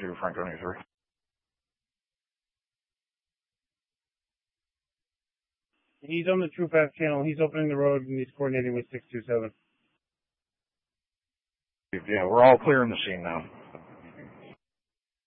to Franco 93. He's on the True Path channel. He's opening the road and he's coordinating with 627. Yeah, we're all clear in the scene now.